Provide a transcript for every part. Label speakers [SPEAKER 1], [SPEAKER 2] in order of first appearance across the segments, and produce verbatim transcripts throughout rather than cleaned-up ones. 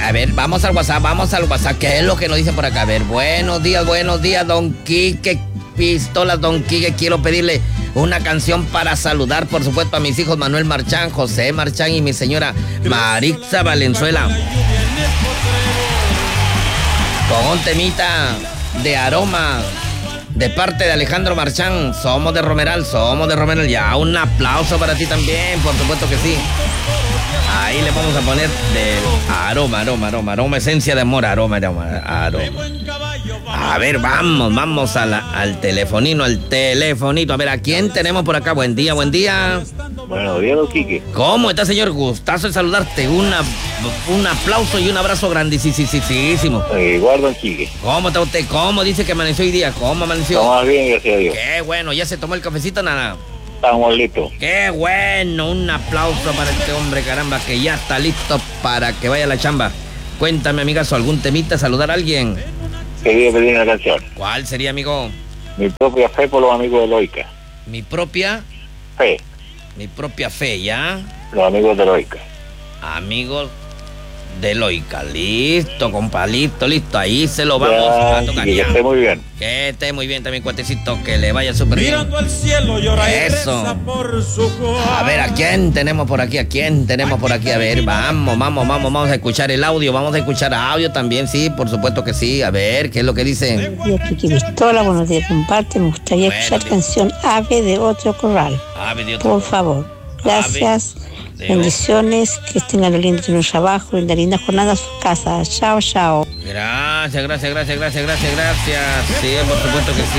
[SPEAKER 1] A ver, vamos al WhatsApp, vamos al WhatsApp. ¿Qué es lo que nos dice por acá? A ver, buenos días, buenos días, don Quique Pistolas, don Quique. Quiero pedirle una canción para saludar, por supuesto, a mis hijos Manuel Marchán, José Marchán y mi señora Marixa Valenzuela. Con un temita de Aroma de parte de Alejandro Marchán. Somos de Romeral, somos de Romeral. Ya, un aplauso para ti también, por supuesto que sí. Ahí le vamos a poner de aroma, aroma, aroma, aroma, esencia de amor, aroma, aroma, aroma. A ver, vamos, vamos a la, al telefonino, al telefonito. A ver, ¿a quién tenemos por acá? Buen día, buen día.
[SPEAKER 2] Buenos días, don Quique.
[SPEAKER 1] ¿Cómo está, señor? Gustazo de saludarte. Una, un aplauso y un abrazo grandísimo.
[SPEAKER 2] Igual, don Quique.
[SPEAKER 1] ¿Cómo está usted? ¿Cómo dice que amaneció hoy día? ¿Cómo amaneció?
[SPEAKER 2] Estamos bien, gracias a Dios.
[SPEAKER 1] Qué bueno, ¿ya se tomó el cafecito, nada?
[SPEAKER 2] Estamos listos.
[SPEAKER 1] Qué bueno, un aplauso para este hombre, caramba, que ya está listo para que vaya a la chamba. Cuéntame, amigazo, ¿algún temita, saludar a alguien?
[SPEAKER 2] Quería pedir una canción.
[SPEAKER 1] ¿Cuál sería, amigo?
[SPEAKER 2] Mi propia fe por los amigos de Loica.
[SPEAKER 1] ¿Mi propia?
[SPEAKER 2] Fe.
[SPEAKER 1] Mi propia fe, ¿ya?
[SPEAKER 2] Los amigos de Loica.
[SPEAKER 1] Amigos de Loica. Listo, compa, listo, listo. Ahí se lo vamos
[SPEAKER 2] ya,
[SPEAKER 1] a tocar.
[SPEAKER 2] Que
[SPEAKER 1] ya.
[SPEAKER 2] esté muy bien.
[SPEAKER 1] Que esté muy bien también, cuatecito, que le vaya súper bien.
[SPEAKER 3] Mirando al cielo llora
[SPEAKER 1] eso.
[SPEAKER 3] Por su
[SPEAKER 1] a ver, ¿a quién tenemos por aquí? ¿A quién tenemos por aquí? A ver, vamos, vamos, vamos, vamos a escuchar el audio. Vamos a escuchar audio también, sí, por supuesto que sí. A ver, ¿qué es lo que dice?
[SPEAKER 4] Buenos días, Quique Pistola, buenos días, comparte. Me gustaría bueno, escuchar bien. Canción Ave de Otro Corral.
[SPEAKER 1] Ave de Otro
[SPEAKER 4] Por favor. Gracias.
[SPEAKER 1] Ave.
[SPEAKER 4] Bendiciones, que tengan un lindo trabajo, una linda jornada a sus casas. Chao, chao.
[SPEAKER 1] Gracias, gracias, gracias, gracias, gracias, gracias. Sí, por supuesto que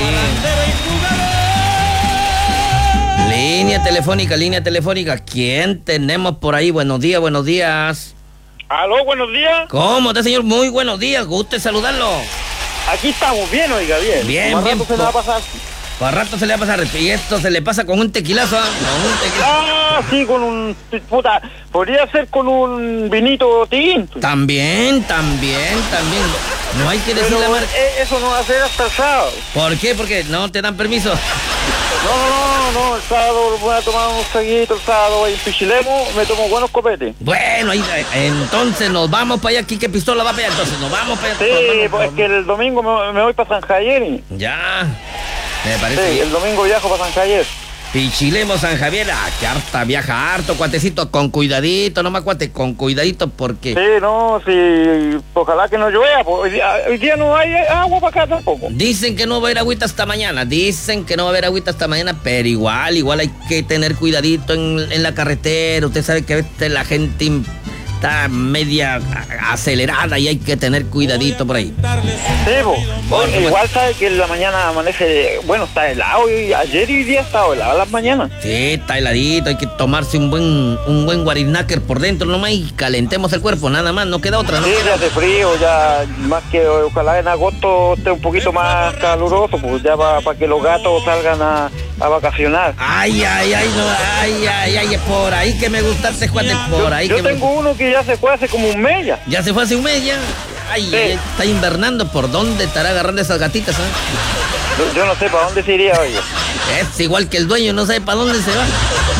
[SPEAKER 1] sí. Línea telefónica, línea telefónica. ¿Quién tenemos por ahí? Buenos días, buenos días.
[SPEAKER 5] Aló, buenos días.
[SPEAKER 1] ¿Cómo está, señor? Muy buenos días. Guste saludarlo.
[SPEAKER 5] Aquí estamos, bien, oiga, bien.
[SPEAKER 1] Bien, bien.
[SPEAKER 5] Se le va a pasar.
[SPEAKER 1] Por rato se le va a pasar, y esto se le pasa con un tequilazo, ¿eh? Con un tequilazo.
[SPEAKER 5] Ah, sí, con un... puta, podría ser con un vinito tinto.
[SPEAKER 1] También, también, también. No hay que decir la marca.
[SPEAKER 5] Eso no va a ser hasta el sábado.
[SPEAKER 1] ¿Por qué? Porque no te dan permiso.
[SPEAKER 5] No, no, no, no, el sábado voy a tomar unos traguitos, el sábado en Pichilemo me tomo buenos copetes.
[SPEAKER 1] Bueno, ahí, entonces nos vamos para allá, Quique Pistola va para allá, entonces nos vamos para allá.
[SPEAKER 5] Sí, vamos, pues es que el domingo me, me voy para San Javier.
[SPEAKER 1] Ya. Me parece
[SPEAKER 5] sí,
[SPEAKER 1] bien.
[SPEAKER 5] El domingo viajo para San Javier.
[SPEAKER 1] Pichilemo, San Javier, ah, que harta viaja harto, cuatecito, con cuidadito, no más cuate, con cuidadito porque...
[SPEAKER 5] Sí, no, sí, ojalá que no llueva, hoy día, hoy día no hay agua para acá tampoco.
[SPEAKER 1] Dicen que no va a haber agüita hasta mañana, dicen que no va a haber agüita hasta mañana, pero igual, igual hay que tener cuidadito en, en la carretera, usted sabe que a veces la gente está media acelerada y hay que tener cuidadito por ahí.
[SPEAKER 5] Sí, bo. Igual sabe que en la mañana amanece, bueno, está helado y ayer y hoy día está helado a las mañanas.
[SPEAKER 1] Sí, está heladito, hay que tomarse un buen un buen guarinacker por dentro nomás y calentemos el cuerpo, nada más, no queda otra, ¿no?
[SPEAKER 5] Sí, ya hace frío, ya más que ojalá en agosto esté un poquito más caluroso, pues ya para pa que los gatos salgan a, a vacacionar.
[SPEAKER 1] Ay, ay, ay, no, ay, ay, ay, es por ahí que me gusta este Juan, es por ahí
[SPEAKER 5] yo,
[SPEAKER 1] que
[SPEAKER 5] yo tengo
[SPEAKER 1] me...
[SPEAKER 5] uno que ya se fue hace como un mes ya.
[SPEAKER 1] ¿Ya se fue hace un mes ya? Ay, sí. Está invernando, ¿por dónde estará agarrando esas gatitas, eh?
[SPEAKER 5] Yo, yo no sé para dónde se iría, oye.
[SPEAKER 1] Es igual que el dueño, no sabe para dónde se va.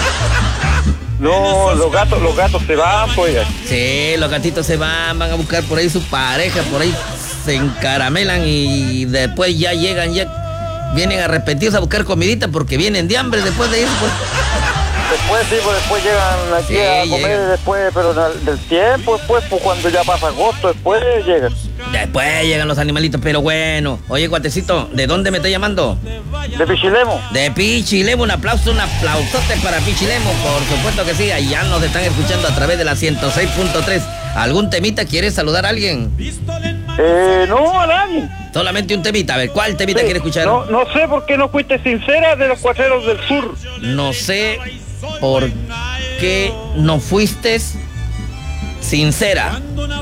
[SPEAKER 5] No, los gatos, los gatos se van, pues.
[SPEAKER 1] Sí, los gatitos se van, van a buscar por ahí su pareja, por ahí se encaramelan y después ya llegan, ya vienen arrepentidos a buscar comidita porque vienen de hambre después de ir, pues.
[SPEAKER 5] Después sí, pues después llegan aquí sí, a comer llegan. Después, pero del tiempo después, pues cuando ya pasa agosto, después llegan.
[SPEAKER 1] Después llegan los animalitos, pero bueno. Oye, cuatecito, ¿de dónde me está llamando?
[SPEAKER 5] De Pichilemo.
[SPEAKER 1] De Pichilemo, un aplauso, un aplausote para Pichilemo, por supuesto que sí, allá nos están escuchando a través de la ciento seis punto tres. ¿Algún temita? ¿Quieres saludar a alguien?
[SPEAKER 5] Eh, no, a nadie.
[SPEAKER 1] Solamente un temita, a ver, ¿cuál temita sí, quiere escuchar?
[SPEAKER 5] No, no sé por qué no fuiste sincera de los Cuatreros del Sur.
[SPEAKER 1] No sé por qué no fuiste sincera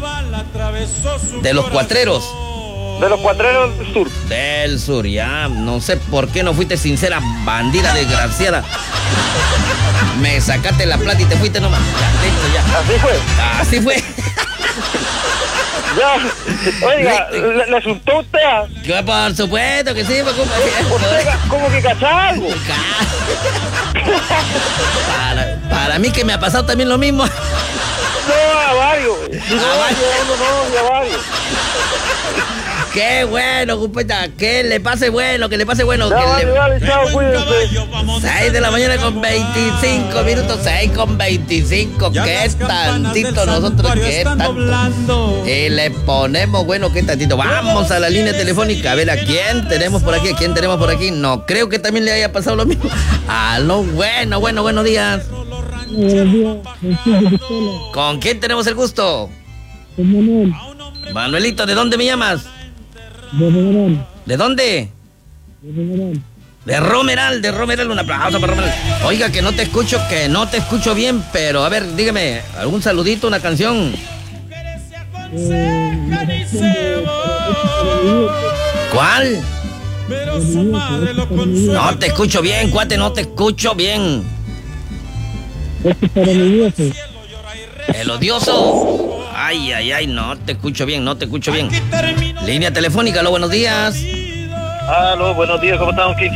[SPEAKER 1] de los Cuatreros.
[SPEAKER 5] De los Cuatreros del Sur.
[SPEAKER 1] Del Sur, ya. No sé por qué no fuiste sincera, bandida desgraciada. Me sacaste la plata y te fuiste nomás. Ya, listo, ya.
[SPEAKER 5] Así fue.
[SPEAKER 1] Así fue.
[SPEAKER 5] Ya, oiga, ¿le, le asustó usted? ¿Ah?
[SPEAKER 1] Que por supuesto que sí, pues,
[SPEAKER 5] ¿Usted ca- como que cacha algo?
[SPEAKER 1] para, para mí que me ha pasado también lo mismo.
[SPEAKER 5] No, a varios. Si no,
[SPEAKER 1] A varios.
[SPEAKER 5] no, no, no, a varios.
[SPEAKER 1] Qué bueno, compita, que le pase bueno, que le pase bueno.
[SPEAKER 5] Ya,
[SPEAKER 1] Que
[SPEAKER 5] vale,
[SPEAKER 1] le...
[SPEAKER 5] vale, chao, cuídense.
[SPEAKER 1] seis de la mañana con veinticinco minutos, seis con veinticinco, qué tantito nosotros, qué tanto. Y le ponemos, bueno, qué tantito. Vamos a la línea telefónica, a ver a quién tenemos por aquí, a quién tenemos por aquí. No creo que también le haya pasado lo mismo. Aló, bueno, bueno, buenos días. ¿Con quién tenemos el gusto?
[SPEAKER 6] Manuel,
[SPEAKER 1] Manuelito, ¿de dónde me llamas?
[SPEAKER 6] de Romeral,
[SPEAKER 1] ¿De dónde?
[SPEAKER 6] de Romeral.
[SPEAKER 1] De Romeral, de Romeral, un aplauso para Romeral. Oiga, que no te escucho, que no te escucho bien, pero a ver, dígame, algún saludito, una canción.
[SPEAKER 6] Eh, la canción de
[SPEAKER 1] ¿Cuál?
[SPEAKER 3] Pero su madre lo consuela.
[SPEAKER 1] No te escucho bien, cuate, no te escucho bien.
[SPEAKER 6] Este es para mi viejo.
[SPEAKER 1] El odioso. Ay, ay, ay, no te escucho bien, no te escucho bien. Línea telefónica, aló, buenos días.
[SPEAKER 5] Aló, buenos días, ¿cómo estamos?